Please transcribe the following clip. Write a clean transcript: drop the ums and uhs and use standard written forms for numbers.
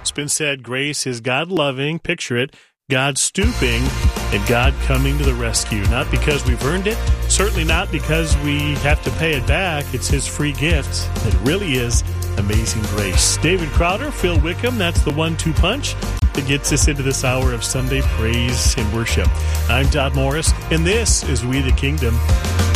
It's been said grace is God loving, picture it, God stooping, and God coming to the rescue. Not because we've earned it, certainly not because we have to pay it back. It's His free gift. It really is amazing grace. David Crowder, Phil Wickham, that's the 1-2 punch that gets us into this hour of Sunday praise and worship. I'm Todd Morris, and this is We the Kingdom.